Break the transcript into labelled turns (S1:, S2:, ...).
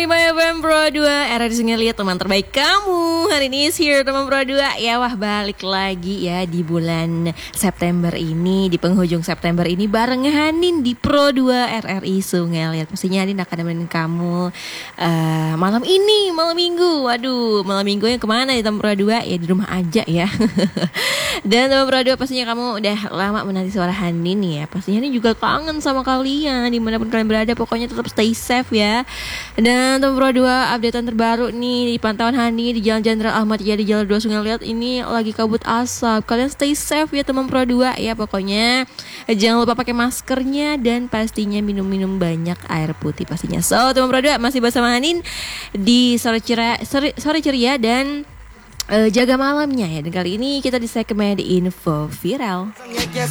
S1: 105 FM Pro 2 Era di Sungai Liat, teman terbaik kamu. Hari ini is here teman Pro 2. Ya wah, balik lagi ya di bulan September ini, di penghujung September ini bareng Hanin di Pro 2 RRI Sungai Liat. Pastinya Hanin akan nemenin kamu malam ini, malam minggu. Waduh, malam minggu yang kemana ya teman Pro 2? Ya di rumah aja ya. Dan teman Pro 2 pastinya kamu udah lama menanti suara Hanin ya. Pastinya Hanin juga kangen sama kalian dimanapun kalian berada. Pokoknya tetap stay safe ya. Dan teman Pro 2 updatean terbaru nih di pantauan Hani di Jalan Jenderal Ahmad Yani di Jalan 2 Sungai Liat ini lagi kabut asap. Kalian stay safe ya teman Pro 2 ya. Pokoknya jangan lupa pakai maskernya dan pastinya minum-minum banyak air putih pastinya. So teman Pro 2 masih bersama Hanin di sore ceria dan jaga malamnya ya. Dan kali ini kita di segmen Info Viral.